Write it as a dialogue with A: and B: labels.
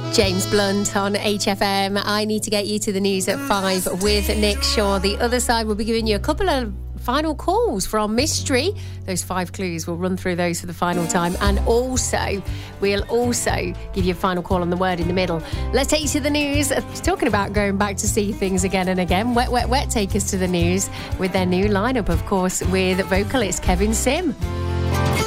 A: James Blunt on HFM. I need to get you to the news at 5 with Nick Shaw. The other side will be giving you a couple of final calls for our mystery. Those 5 clues, we'll run through those for the final time. And we'll also give you a final call on the word in the middle. Let's take you to the news. Talking about going back to see things again and again. Wet take us to the news with their new lineup, of course, with vocalist Kevin Sim.